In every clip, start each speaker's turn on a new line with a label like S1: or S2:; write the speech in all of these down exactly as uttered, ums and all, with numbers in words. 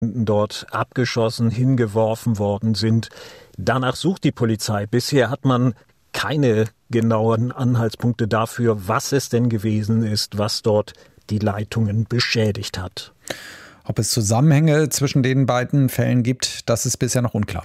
S1: dort abgeschossen, hingeworfen worden sind. Danach sucht die Polizei. Bisher hat man keine genauen Anhaltspunkte dafür, was es denn gewesen ist, was dort die Leitungen beschädigt hat.
S2: Ob es Zusammenhänge zwischen den beiden Fällen gibt, das ist bisher noch unklar.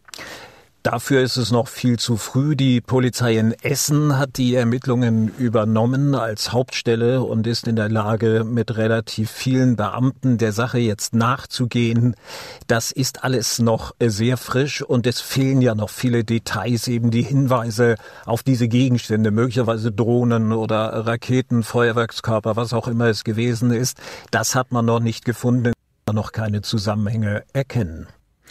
S1: Dafür ist es noch viel zu früh. Die Polizei in Essen hat die Ermittlungen übernommen als Hauptstelle und ist in der Lage, mit relativ vielen Beamten der Sache jetzt nachzugehen. Das ist alles noch sehr frisch und es fehlen ja noch viele Details, eben die Hinweise auf diese Gegenstände, möglicherweise Drohnen oder Raketen, Feuerwerkskörper, was auch immer es gewesen ist. Das hat man noch nicht gefunden, noch keine Zusammenhänge erkennen.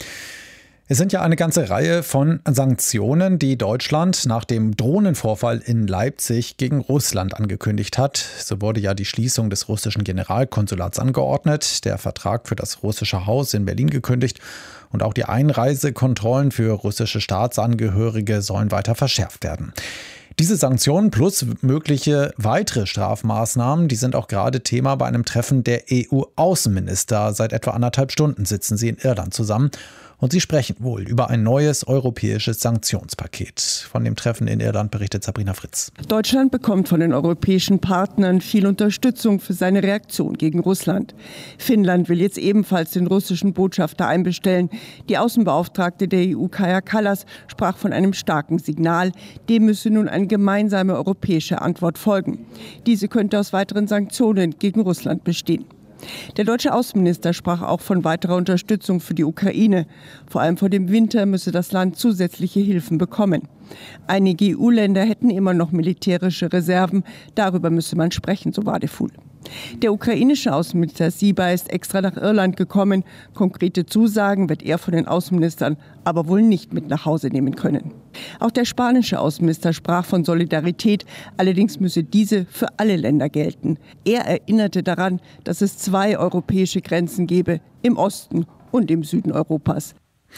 S2: Es sind ja eine ganze Reihe von Sanktionen, die Deutschland nach dem Drohnenvorfall in Leipzig gegen Russland angekündigt hat. So wurde ja die Schließung des russischen Generalkonsulats angeordnet, der Vertrag für das russische Haus in Berlin gekündigt und auch die Einreisekontrollen für russische Staatsangehörige sollen weiter verschärft werden. Diese Sanktionen plus mögliche weitere Strafmaßnahmen, die sind auch gerade Thema bei einem Treffen der E U-Außenminister. Seit etwa anderthalb Stunden sitzen sie in Irland zusammen. Und sie sprechen wohl über ein neues europäisches Sanktionspaket. Von dem Treffen in Irland berichtet Sabrina Fritz.
S3: Deutschland bekommt von den europäischen Partnern viel Unterstützung für seine Reaktion gegen Russland. Finnland will jetzt ebenfalls den russischen Botschafter einbestellen. Die Außenbeauftragte der E U, Kaja Kallas, sprach von einem starken Signal. Dem müsse nun eine gemeinsame europäische Antwort folgen. Diese könnte aus weiteren Sanktionen gegen Russland bestehen. Der deutsche Außenminister sprach auch von weiterer Unterstützung für die Ukraine. Vor allem vor dem Winter müsse das Land zusätzliche Hilfen bekommen. Einige E U-Länder hätten immer noch militärische Reserven. Darüber müsse man sprechen, so Wadefuhl. Der ukrainische Außenminister Syba ist extra nach Irland gekommen. Konkrete Zusagen wird er von den Außenministern aber wohl nicht mit nach Hause nehmen können. Auch der spanische Außenminister sprach von Solidarität. Allerdings müsse diese für alle Länder gelten. Er erinnerte daran, dass es zwei europäische Grenzen gebe, im Osten und im Süden Europas.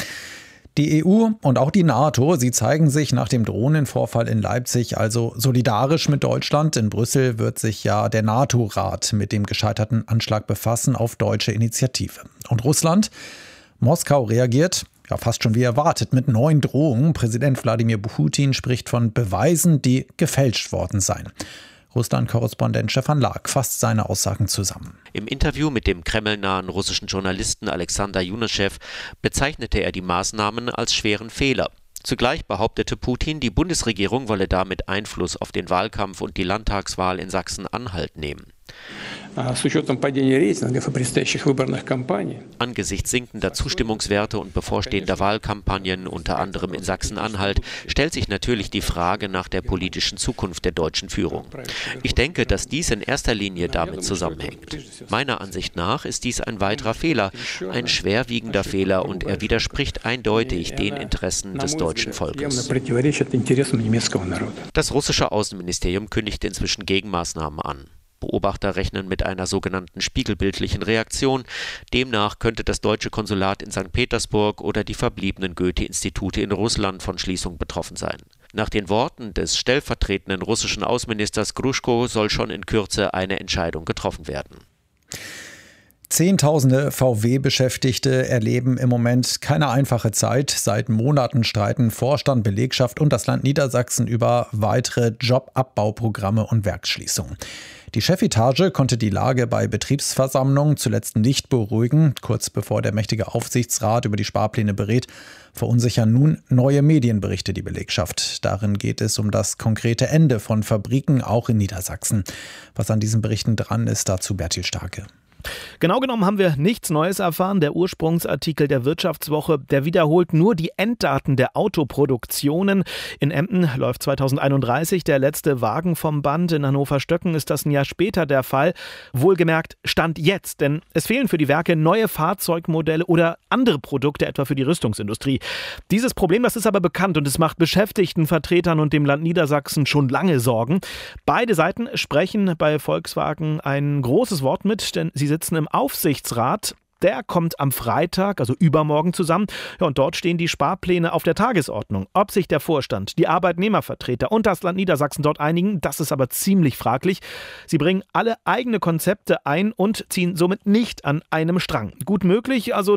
S2: Die E U und auch die NATO, sie zeigen sich nach dem Drohnenvorfall in Leipzig also solidarisch mit Deutschland. In Brüssel wird sich ja der NATO-Rat mit dem gescheiterten Anschlag befassen auf deutsche Initiative. Und Russland? Moskau reagiert, ja fast schon wie erwartet, mit neuen Drohungen. Präsident Wladimir Putin spricht von Beweisen, die gefälscht worden seien. Russland-Korrespondent Stefan Lag fasst seine Aussagen zusammen.
S4: Im Interview mit dem kremlnahen russischen Journalisten Alexander Juneschew bezeichnete er die Maßnahmen als schweren Fehler. Zugleich behauptete Putin, die Bundesregierung wolle damit Einfluss auf den Wahlkampf und die Landtagswahl in Sachsen-Anhalt nehmen. Angesichts sinkender Zustimmungswerte und bevorstehender Wahlkampagnen, unter anderem in Sachsen-Anhalt, stellt sich natürlich die Frage nach der politischen Zukunft der deutschen Führung. Ich denke, dass dies in erster Linie damit zusammenhängt. Meiner Ansicht nach ist dies ein weiterer Fehler, ein schwerwiegender Fehler, und er widerspricht eindeutig den Interessen des deutschen Volkes. Das russische Außenministerium kündigte inzwischen Gegenmaßnahmen an. Beobachter rechnen mit einer sogenannten spiegelbildlichen Reaktion. Demnach könnte das deutsche Konsulat in Sankt Petersburg oder die verbliebenen Goethe-Institute in Russland von Schließung betroffen sein. Nach den Worten des stellvertretenden russischen Außenministers Gruschko soll schon in Kürze eine Entscheidung getroffen werden.
S2: Zehntausende V W-Beschäftigte erleben im Moment keine einfache Zeit. Seit Monaten streiten Vorstand, Belegschaft und das Land Niedersachsen über weitere Jobabbauprogramme und Werksschließungen. Die Chefetage konnte die Lage bei Betriebsversammlungen zuletzt nicht beruhigen. Kurz bevor der mächtige Aufsichtsrat über die Sparpläne berät, verunsichern nun neue Medienberichte die Belegschaft. Darin geht es um das konkrete Ende von Fabriken, auch in Niedersachsen. Was an diesen Berichten dran ist, dazu Bertil Starke.
S5: Genau genommen haben wir nichts Neues erfahren. Der Ursprungsartikel der Wirtschaftswoche, der wiederholt nur die Enddaten der Autoproduktionen. In Emden läuft zweitausendeinunddreißig der letzte Wagen vom Band. In Hannover-Stöcken ist das ein Jahr später der Fall. Wohlgemerkt, Stand jetzt, denn es fehlen für die Werke neue Fahrzeugmodelle oder andere Produkte, etwa für die Rüstungsindustrie. Dieses Problem, das ist aber bekannt und es macht Beschäftigtenvertretern und dem Land Niedersachsen schon lange Sorgen. Beide Seiten sprechen bei Volkswagen ein großes Wort mit, denn sie sitzen im Aufsichtsrat. Der kommt am Freitag, also übermorgen, zusammen. Ja, und dort stehen die Sparpläne auf der Tagesordnung. Ob sich der Vorstand, die Arbeitnehmervertreter und das Land Niedersachsen dort einigen, das ist aber ziemlich fraglich. Sie bringen alle eigene Konzepte ein und ziehen somit nicht an einem Strang. Gut möglich, also